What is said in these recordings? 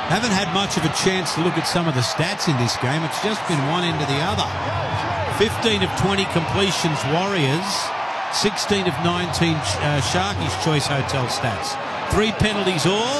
Haven't had much of a chance to look at some of the stats in this game. It's just been one end to the other. 15 of 20 completions, Warriors. 16 of 19 Sharkies Choice Hotel stats. 3 penalties all.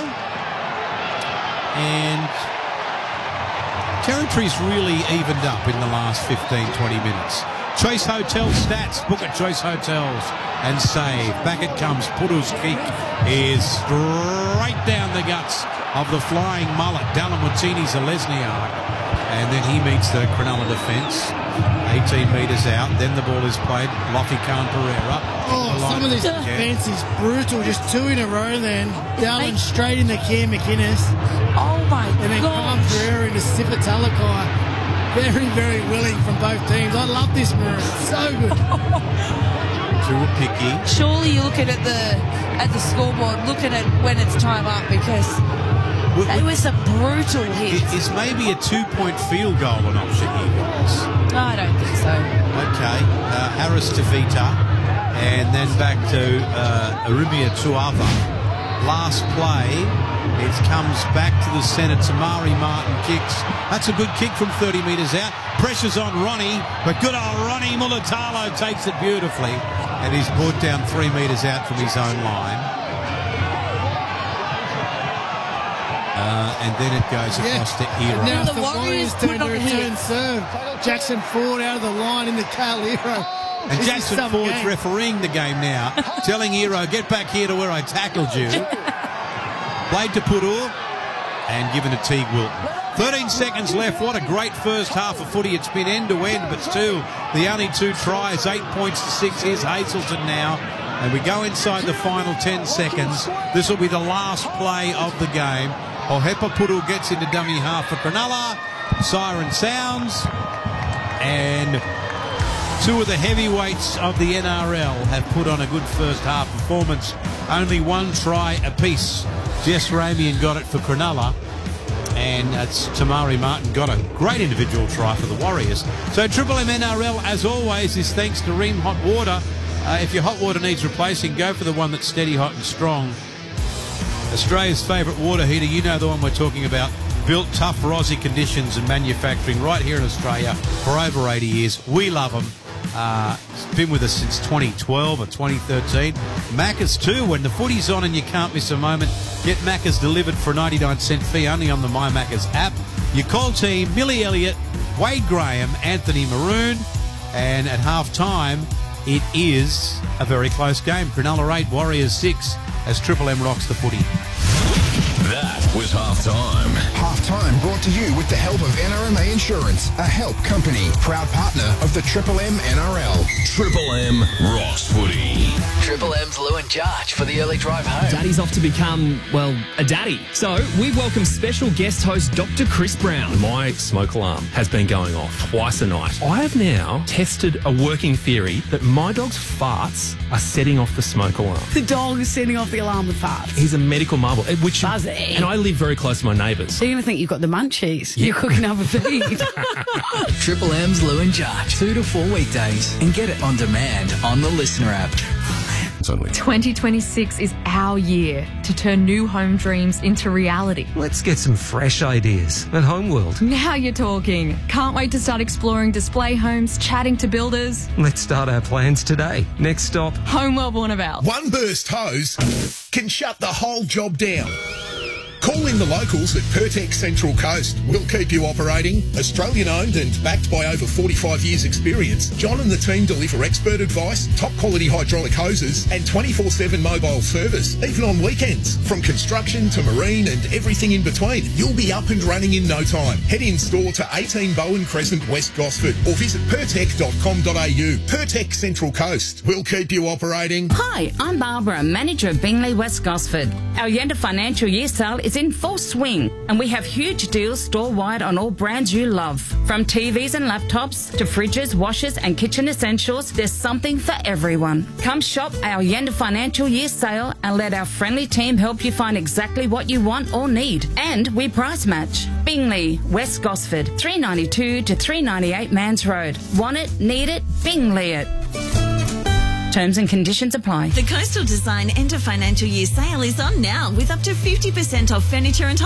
And territory's really evened up in the last 15, 20 minutes. Choice Hotel stats. Book at Choice Hotels and save. Back it comes. Puru's kick is straight down the guts of the flying mullet. Dalamutini's a Lesniak. And then he meets the Cronulla defence. 18 metres out. Then the ball is played. Lofty Khan Pereira. Oh, some of this defence is brutal. Just 2 in a row then. Dallin straight into Cam McInnes. Oh, my God. And then Khan Pereira into Sifa Talakai. Very, very willing from both teams. I love this Maroon. So good. Too picky. Surely you look at the scoreboard, look at it when it's time up, because they were some brutal hits. Is maybe a 2-point field goal an option here, guys? I don't think so. Okay. Harris to Vita. And then back to Arumia Tuava. Last play, it comes back to the centre. Tamari Martin kicks. That's a good kick from 30 metres out. Pressure's on Ronnie, but good old Ronnie Mulatalo takes it beautifully. And he's brought down 3 metres out from his own line. And then it goes across to Hero. Now the Warriors turn to return serve. Jackson Ford out of the line in the Carl Hero. And Jackson Ford's refereeing the game now, telling Hero, get back here to where I tackled you. Played to Puru and given to Teague Wilton. 13 seconds left. What a great first half of footy. It's been end to end, but still the only 2 tries, 8 points to 6. Here's Hazelton now. And we go inside the final 10 seconds. This will be the last play of the game. Ohepa Puru gets into dummy half for Cronulla. Siren sounds. And 2 of the heavyweights of the NRL have put on a good first half performance. Only 1 try apiece. Jess Ramian got it for Cronulla. And it's Tamari Martin got a great individual try for the Warriors. So Triple M NRL, as always, is thanks to Ream Hot Water. If your hot water needs replacing, go for the one that's steady, hot and strong. Australia's favourite water heater, you know the one we're talking about. Built tough Aussie conditions and manufacturing right here in Australia for over 80 years. We love them. It's been with us since 2012 or 2013. Macca's too. When the footy's on and you can't miss a moment, get Macca's delivered for a 99-cent fee only on the My Macca's app. Your call team, Millie Elliott, Wade Graham, Anthony Maroon. And at half-time, it is a very close game. Cronulla 8, Warriors 6 as Triple M rocks the footy. That was halftime. Halftime brought to you with the help of NRMA Insurance, a help company, proud partner of the Triple M NRL. Triple M rocks footy. Triple M's Lou and Jarch for the early drive home. Daddy's off to become, well, a daddy. So we welcome special guest host Dr. Chris Brown. My smoke alarm has been going off twice a night. I have now tested a working theory that my dog's farts are setting off the smoke alarm. The dog is setting off the alarm with farts. He's a medical marvel, which Buzzy. And I live very close to my neighbours. They're going to think you've got the munchies. Yeah. You're cooking up a feed. Triple M's Lou and Jarch, 2 to 4 weekdays, and get it on demand on the Listener app. 2026 is our year to turn new home dreams into reality. Let's get some fresh ideas at Homeworld. Now you're talking. Can't wait to start exploring display homes, chatting to builders. Let's start our plans today. Next stop, Homeworld Warnervale. One burst hose can shut the whole job down. Call in the locals at Pertex Central Coast. We'll keep you operating. Australian owned and backed by over 45 years experience, John and the team deliver expert advice, top quality hydraulic hoses and 24/7 mobile service, even on weekends. From construction to marine and everything in between, you'll be up and running in no time. Head in store to 18 Bowen Crescent, West Gosford or visit pertec.com.au. Pertex Central Coast. We'll keep you operating. Hi, I'm Barbara, manager of Bingley West Gosford. Our Yenda financial year sale is in full swing and we have huge deals store-wide on all brands you love. From TVs and laptops to fridges, washers and kitchen essentials, there's something for everyone. Come shop our Yenda financial year sale and let our friendly team help you find exactly what you want or need. And we price match. Bingley, West Gosford, 392 to 398 Mans Road. Want it, need it, Bingley it. Terms and conditions apply. The Coastal Design End of Financial Year sale is on now with up to 50% off furniture and